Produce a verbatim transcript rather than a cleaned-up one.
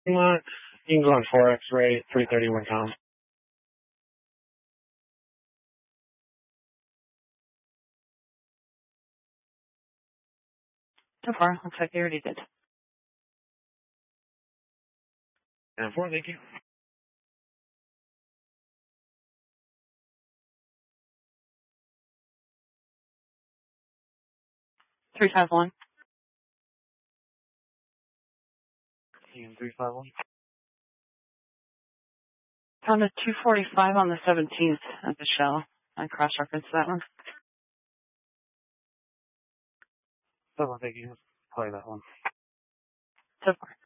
lot. You can go on four X-ray, three thirty-one com. So far, looks like they already did. And four, thank you. three five one. And three five one. Found a two forty-five on the seventeenth at the shell. I cross-referenced that one. So far, thank you. Play that one. So far.